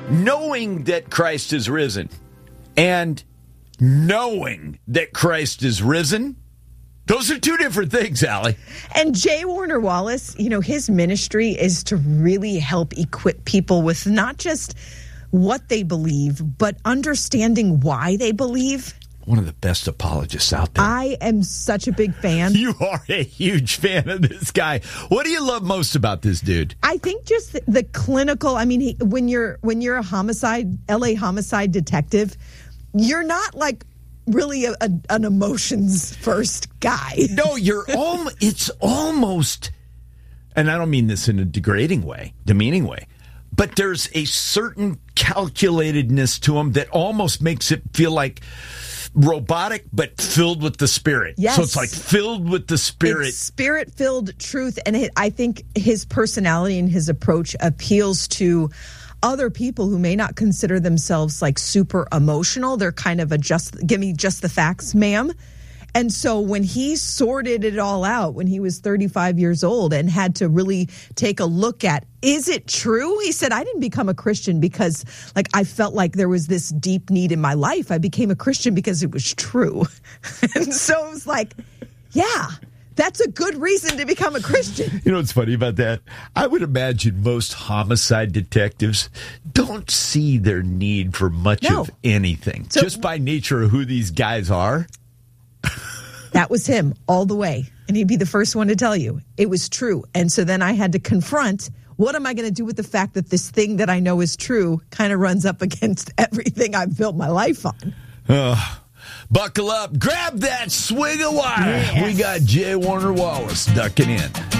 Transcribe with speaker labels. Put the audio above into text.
Speaker 1: knowing that Christ is risen and knowing that Christ is risen, those are two different things, Allie.
Speaker 2: And J. Warner Wallace, his ministry is to really help equip people with not just what they believe, but understanding why they believe.
Speaker 1: One of the best apologists out there.
Speaker 2: I am such a big fan.
Speaker 1: You are a huge fan of this guy. What do you love most about this dude?
Speaker 2: I think just the clinical. I mean, when you're a LA homicide detective, you're not like really an emotions first guy.
Speaker 1: No, it's almost, and I don't mean this in a demeaning way, but there's a certain calculatedness to him that almost makes it feel like robotic, but filled with the Spirit.
Speaker 2: Yes.
Speaker 1: So it's like filled with the Spirit.
Speaker 2: It's Spirit-filled truth. And I think his personality and his approach appeals to other people who may not consider themselves like super emotional. They're kind of give me just the facts, ma'am. And so when he sorted it all out when he was 35 years old and had to really take a look at, is it true? He said, I didn't become a Christian because I felt like there was this deep need in my life. I became a Christian because it was true. And so it was like, yeah, that's a good reason to become a Christian.
Speaker 1: You know what's funny about that? I would imagine most homicide detectives don't see their need for much of anything. So, just by nature of who these guys are.
Speaker 2: That was him all the way. And he'd be the first one to tell you it was true. And so then I had to confront, what am I going to do with the fact that this thing that I know is true kind of runs up against everything I've built my life on?
Speaker 1: Buckle up. Grab that swig of water.
Speaker 2: Yes.
Speaker 1: We got J. Warner Wallace ducking in.